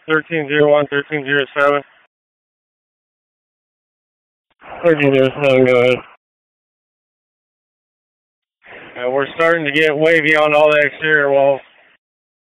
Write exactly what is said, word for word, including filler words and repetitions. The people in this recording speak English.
thirteen zero one, thirteen zero seven. thirteen zero seven, go ahead. Uh, we're starting to get way beyond all the exterior walls.